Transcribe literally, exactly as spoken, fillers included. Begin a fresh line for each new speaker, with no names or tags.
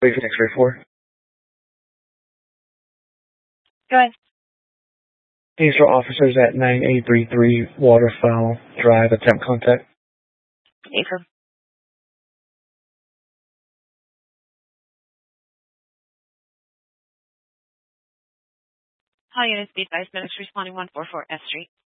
Wait for next three four.
Go ahead.
These are officers at nine eight three three Waterfowl Drive, attempt contact.
Affirm. All units be advised, medics responding one four four S Street.